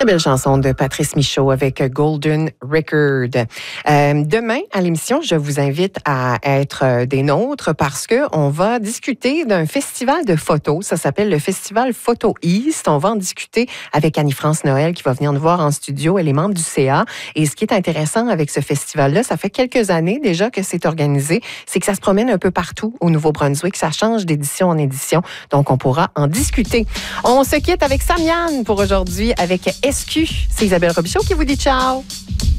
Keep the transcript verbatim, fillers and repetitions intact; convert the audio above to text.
Très belle chanson de Patrice Michaud avec Golden Record. Euh, demain, à l'émission, je vous invite à être des nôtres parce qu'on va discuter d'un festival de photos. Ça s'appelle le Festival Photo East. On va en discuter avec Annie-France Noël qui va venir nous voir en studio. Elle est membre du C A. Et ce qui est intéressant avec ce festival-là, ça fait quelques années déjà que c'est organisé, c'est que ça se promène un peu partout au Nouveau-Brunswick. Ça change d'édition en édition. Donc, on pourra en discuter. On se quitte avec Samian pour aujourd'hui avec S Q. C'est Isabelle Robichaud qui vous dit ciao.